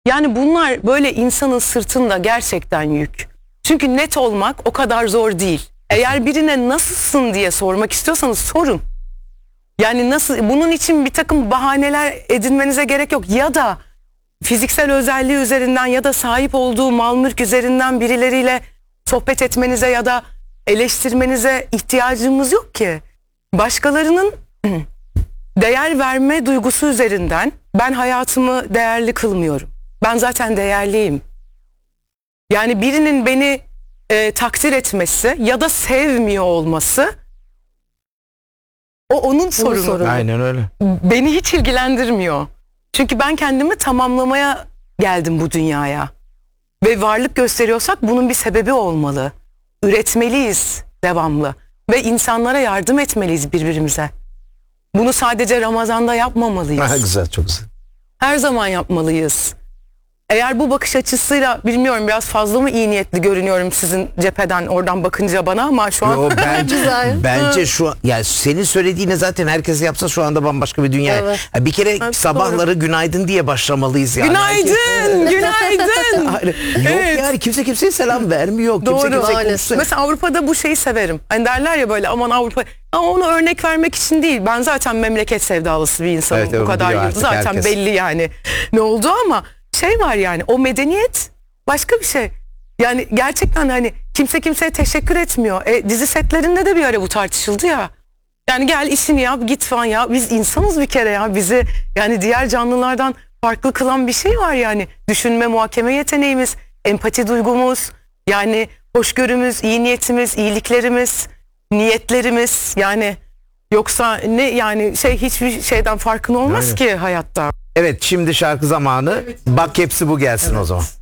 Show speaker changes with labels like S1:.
S1: Yani bunlar böyle insanın sırtında gerçekten yük. Çünkü net olmak o kadar zor değil. Eğer birine nasılsın diye sormak istiyorsanız sorun. Yani nasıl, bunun için bir takım bahaneler edinmenize gerek yok. Ya da fiziksel özelliği üzerinden ya da sahip olduğu mal mülk üzerinden birileriyle sohbet etmenize ya da eleştirmenize ihtiyacımız yok ki. Başkalarının değer verme duygusu üzerinden ben hayatımı değerli kılmıyorum. Ben zaten değerliyim. Yani birinin beni takdir etmesi ya da sevmiyor olması o onun sorunu.
S2: Aynen öyle.
S1: Beni hiç ilgilendirmiyor. Çünkü ben kendimi tamamlamaya geldim bu dünyaya. Ve varlık gösteriyorsak bunun bir sebebi olmalı. Üretmeliyiz devamlı. Ve insanlara yardım etmeliyiz birbirimize. Bunu sadece Ramazan'da yapmamalıyız.
S2: Güzel, çok güzel.
S1: Her zaman yapmalıyız. Eğer bu bakış açısıyla, bilmiyorum, biraz fazla mı iyi niyetli görünüyorum sizin cepheden oradan bakınca bana, ama şu an...
S2: Yo, bence şu, yani senin söylediğine zaten herkes yapsa şu anda bambaşka bir dünya.
S3: Evet.
S2: Bir kere
S1: Evet,
S2: sabahları günaydın diye başlamalıyız yani.
S1: Günaydın, günaydın.
S2: Hayır, yok
S1: Evet.
S2: yani kimse kimseye selam vermiyor. Kimse
S1: Doğru.
S2: kimseye
S3: Maalesef.
S2: konuşsa-
S1: Mesela Avrupa'da bu şeyi severim. Hani derler ya böyle, aman Avrupa. Ama onu örnek vermek için değil. Ben zaten memleket sevdalısı bir insanım.
S2: Evet,
S1: bu
S2: onu
S1: kadar
S2: biliyor
S1: yıl.
S2: artık
S1: Zaten
S2: herkes.
S1: belli yani ne oldu, ama şey var yani, o medeniyet başka bir şey. Yani gerçekten hani kimse kimseye teşekkür etmiyor. Dizi setlerinde de bir ara bu tartışıldı ya. Yani gel işini yap git falan ya. Biz insanız bir kere ya. Bizi yani diğer canlılardan farklı kılan bir şey var yani. Düşünme, muhakeme yeteneğimiz, empati duygumuz, yani hoşgörümüz, iyi niyetimiz, iyiliklerimiz, niyetlerimiz, yani yoksa ne yani, hiçbir şeyden farkın olmaz
S2: Aynen.
S1: ki hayatta.
S2: Evet, şimdi şarkı zamanı. Bak hepsi bu gelsin o zaman.